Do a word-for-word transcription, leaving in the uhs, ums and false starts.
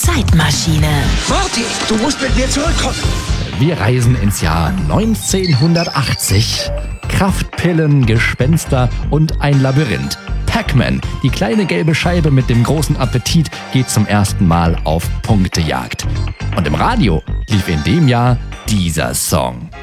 Zeitmaschine. Marty, du musst mit mir zurückkommen. Wir reisen ins Jahr neunzehnhundertachtzig. Kraftpillen, Gespenster und ein Labyrinth. Pac-Man, die kleine gelbe Scheibe mit dem großen Appetit, geht zum ersten Mal auf Punktejagd. Und im Radio lief in dem Jahr dieser Song.